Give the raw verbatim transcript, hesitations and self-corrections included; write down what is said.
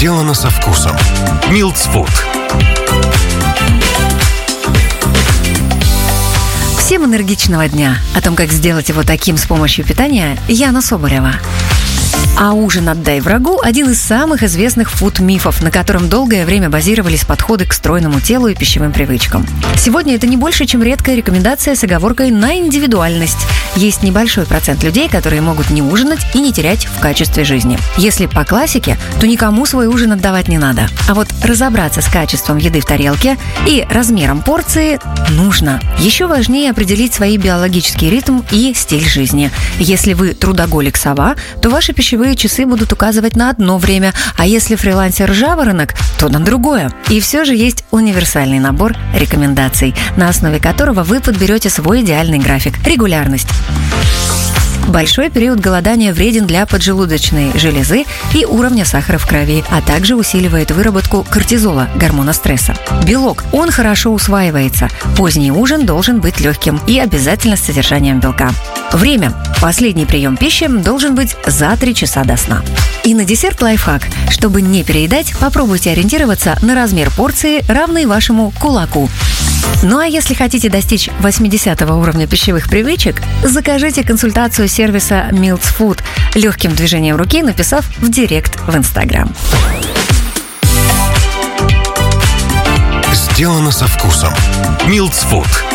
Сделано со вкусом. Милдс Фуд. Всем энергичного дня. О том, как сделать его таким с помощью питания, Яна Соболева. А ужин «Отдай врагу» – один из самых известных фуд-мифов, на котором долгое время базировались подходы к стройному телу и пищевым привычкам. Сегодня это не больше, чем редкая рекомендация с оговоркой на индивидуальность. Есть небольшой процент людей, которые могут не ужинать и не терять в качестве жизни. Если по классике, то никому свой ужин отдавать не надо. А вот разобраться с качеством еды в тарелке и размером порции нужно. Еще важнее определить свои биологический ритм и стиль жизни. Если вы трудоголик-сова, то ваши пищевые часы будут указывать на одно время, а если фрилансер-жаворонок, то на другое. И все же есть универсальный набор рекомендаций, на основе которого вы подберете свой идеальный график. Регулярность. Большой период голодания вреден для поджелудочной железы и уровня сахара в крови, а также усиливает выработку кортизола, гормона стресса. Белок. Он хорошо усваивается. Поздний ужин должен быть легким и обязательно с содержанием белка. Время. Последний прием пищи должен быть за три часа до сна. И на десерт лайфхак. Чтобы не переедать, попробуйте ориентироваться на размер порции, равный вашему кулаку. Ну а если хотите достичь восьмидесятого уровня пищевых привычек, закажите консультацию сервиса Милдс Фуд легким движением руки, написав в директ в Инстаграм. Сделано со вкусом. Милдс Фуд.